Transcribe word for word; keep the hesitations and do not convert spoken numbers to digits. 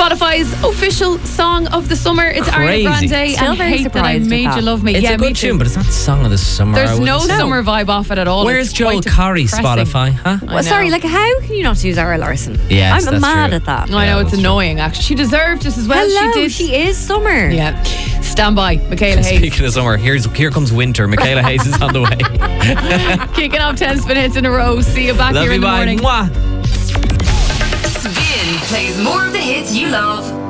Spotify's official song of the summer. It's Crazy. Ariana Grande Still and very Hate That I surprised Made with You that. Love Me. It's yeah, a me good too. tune, but it's not the song of the summer. I There's no wouldn't say. summer vibe off it at all. Where's It's Joel quite Corry depressing. Spotify, huh? I Well, sorry, know. like how can you not use Zara Larson? Yes, I'm that's mad true. at that. I know, Yeah, it's that's annoying actually. She deserved it as well. Hello, she did. she is summer. Yeah. Stand by, Michaela Hayes. Speaking of summer, here's here comes winter. Michaela Hayes is on the way. Kicking off ten spin hits in a row. See you back Love here you, in the bye. morning. Mwah. Spin plays more of the hits you love.